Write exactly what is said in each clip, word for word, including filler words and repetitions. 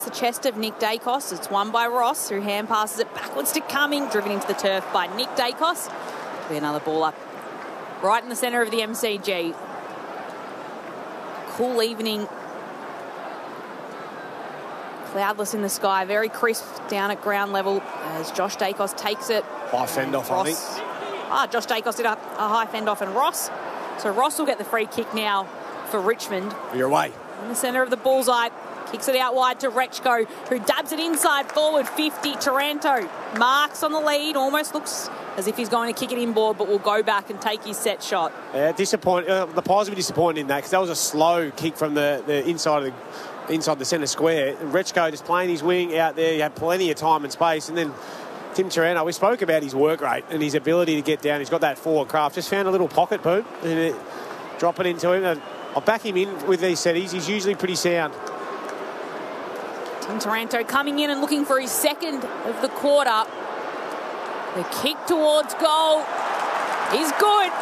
The chest of Nick Daicos. It's won by Ross, who hand passes it backwards to Cumming, driven into the turf by Nick Daicos. Be another ball up right in the centre of the M C G. Cool evening. Cloudless in the sky, very crisp down at ground level as Josh Daicos takes it. High fend off, I think. Ah, Josh Daicos did a, a high fend off, and Ross. So Ross will get the free kick now for Richmond. You're away. In the centre of the bullseye. Kicks it out wide to Rechko, who dabs it inside forward fifty. Taranto marks on the lead, almost looks as if he's going to kick it inboard, but will go back and take his set shot. Yeah, disappoint. Uh, the Pies will be disappointed in that because that was a slow kick from the, the inside of the inside the centre square. And Rechko just playing his wing out there. He had plenty of time and space, and then Tim Taranto. We spoke about his work rate and his ability to get down. He's got that forward craft. Just found a little pocket, boom, and it, drop it into him. And I'll back him in with these setties. He's usually pretty sound. Tim Taranto coming in and looking for his second of the quarter. The kick towards goal is good.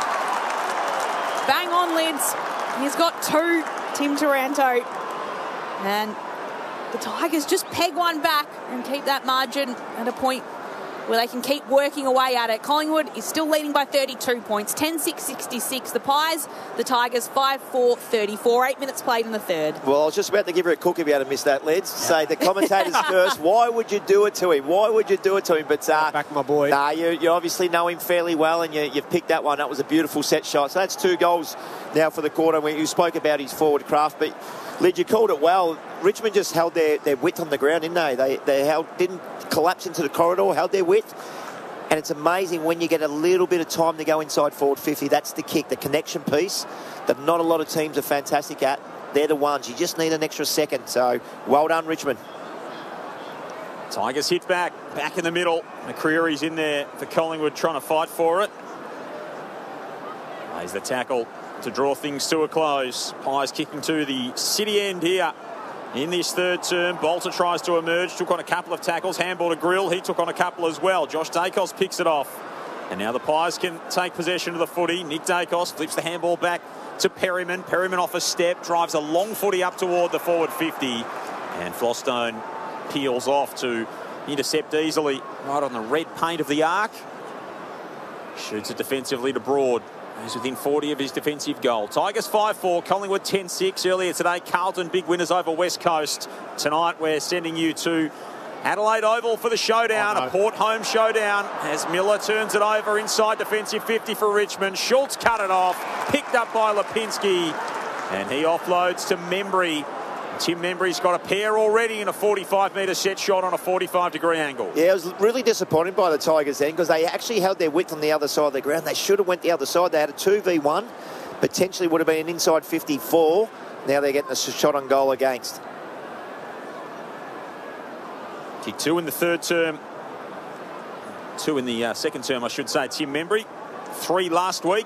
Bang on, Lids. He's got two, Tim Taranto. And the Tigers just peg one back and keep that margin at a point where they can keep working away at it. Collingwood is still leading by thirty-two points, ten six sixty-six. The Pies, the Tigers, five four thirty-four. Eight minutes played in the third. Well, I was just about to give her a cook if you had missed that, Lids. Yeah. Say the commentators first. Why would you do it to him? Why would you do it to him? But uh, back my boy. Nah, you, you obviously know him fairly well, and you, you've picked that one. That was a beautiful set shot. So that's two goals now for the quarter. You spoke about his forward craft, but Lid, you called it well. Richmond just held their, their width on the ground, didn't they? They they held, didn't collapse into the corridor, held their width. And it's amazing when you get a little bit of time to go inside forward fifty. That's the kick, the connection piece that not a lot of teams are fantastic at. They're the ones. You just need an extra second. So, well done, Richmond. Tigers hit back, back in the middle. McCreary's in there for Collingwood trying to fight for it. Plays the tackle to draw things to a close. Pies kicking to the city end here in this third term. Bolter tries to emerge, took on a couple of tackles. Handball to Grill, he took on a couple as well. Josh Daicos picks it off. And now the Pies can take possession of the footy. Nick Daicos flips the handball back to Perryman. Perryman off a step, drives a long footy up toward the forward fifty. And Flostone peels off to intercept easily right on the red paint of the arc. Shoots it defensively to Broad. He's within forty of his defensive goal. Tigers five four, Collingwood ten six. Earlier today, Carlton big winners over West Coast. Tonight we're sending you to Adelaide Oval for the showdown, oh, no. a Port home showdown as Miller turns it over inside defensive fifty for Richmond. Schultz cut it off, picked up by Lipinski, and he offloads to Membry. Tim Membry's got a pair already in a forty-five metre set shot on a forty-five degree angle. Yeah, I was really disappointed by the Tigers then because they actually held their width on the other side of the ground. They should have went the other side. They had a two v one, potentially would have been an inside fifty-four. Now they're getting a shot on goal against. Kick two in the third term. Two in the uh, second term, I should say. Tim Membry, three last week.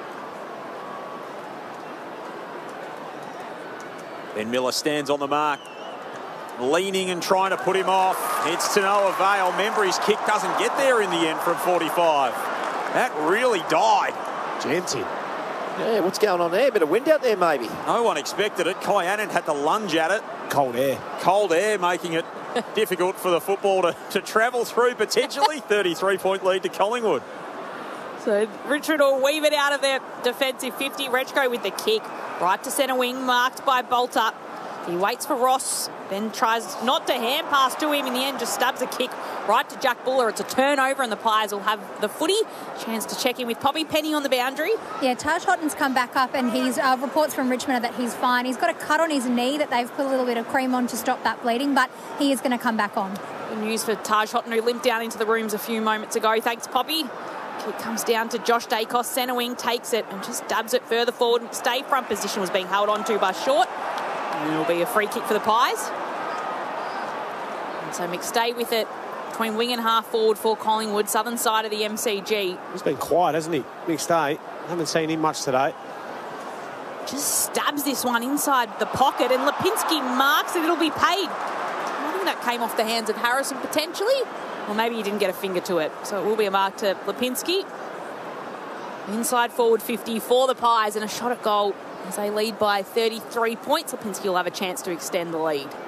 Ben Miller stands on the mark, leaning and trying to put him off. It's to no avail. Membry's kick doesn't get there in the end from forty-five. That really died. Jammed in. Yeah, what's going on there? A bit of wind out there, maybe. No one expected it. Kai Annan had to lunge at it. Cold air. Cold air making it difficult for the football to, to travel through, potentially. thirty-three point lead to Collingwood. So Richard will weave it out of their defensive fifty. Rechko with the kick. Right to centre wing, marked by Bolter. He waits for Ross, then tries not to hand pass to him. In the end, just stabs a kick right to Jack Buller. It's a turnover, and the Pies will have the footy. Chance to check in with Poppy Penny on the boundary. Yeah, Taj Hotton's come back up, and he's uh, reports from Richmond are that he's fine. He's got a cut on his knee that they've put a little bit of cream on to stop that bleeding, but he is going to come back on. Good news for Taj Hotton, who limped down into the rooms a few moments ago. Thanks, Poppy. Kick comes down to Josh Daicos. Centre wing takes it and just dabs it further forward. Stay front position was being held on to by Short. And it'll be a free kick for the Pies. And so McStay with it between wing and half forward for Collingwood, southern side of the M C G. He's been quiet, hasn't he? McStay. I haven't seen him much today. Just stabs this one inside the pocket, and Lipinski marks it. It'll be paid. I think that came off the hands of Harrison potentially. Or maybe he didn't get a finger to it. So it will be a mark to Lipinski. Inside forward fifty for the Pies, and a shot at goal as they lead by thirty-three points. Lipinski will have a chance to extend the lead.